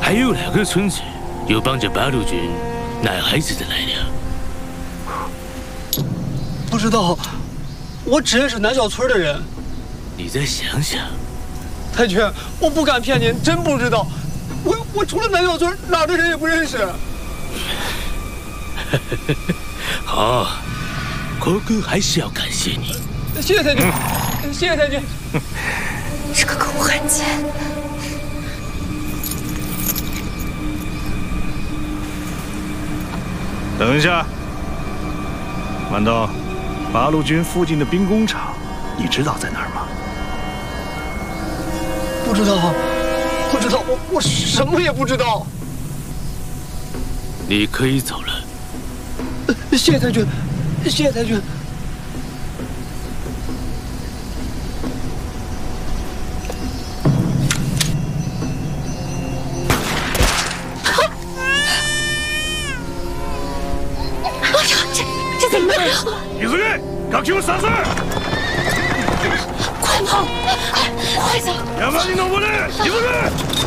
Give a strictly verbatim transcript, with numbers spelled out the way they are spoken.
还有哪个村子有帮着八路军奶孩子的来了？ 不知道，我只认识南小村的人。 你再想想。 太君，我不敢骗您，真不知道。我我除了南小村，哪儿的人也不认识。 好，哥哥还是要感谢你。 谢谢太君，谢谢太君。 这个可恶汉奸！ 等一下，豌豆，八路军附近的兵工厂，你知道在哪儿吗？ 不知道，不知道，我我什么也不知道。 你可以走了。 谢谢太君，谢谢太君。 李子玉，赶紧上山！ 快跑！快快走！ 要把你弄过来，李子玉！